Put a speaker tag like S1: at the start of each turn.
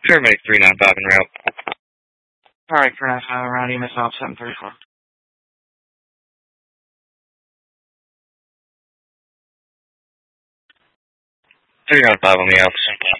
S1: Sure, make 395 en route.
S2: Alright, 395 around EMS off 734.
S1: 395 on the Alpha.